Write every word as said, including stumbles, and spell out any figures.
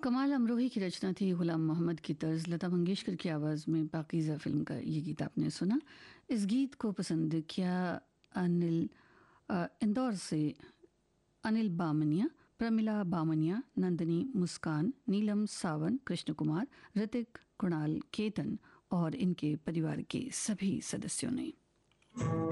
कमाल अमरोही की रचना थी, गुलाम मोहम्मद की तर्ज, लता मंगेशकर की आवाज़ में पाकीज़ा फिल्म का ये गीत आपने सुना। इस गीत को पसंद किया अनिल अ, इंदौर से अनिल बामनिया, प्रमिला बामनिया, नंदिनी मुस्कान, नीलम सावन, कृष्ण कुमार, ऋतिक, कुणाल, केतन और इनके परिवार के सभी सदस्यों ने।